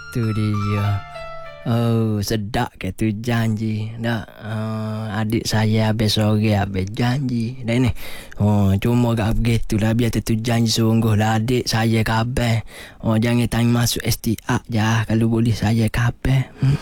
tu dia. Oh, sedap ke tu janji. Dak, adik saya habis sore habis janji. Dah ni. Oh, cuma gak begitu lah biar tu janji sungguh lah adik saya kabeh. Oh, jangan tanya masuk STA je kalau boleh saya kabeh.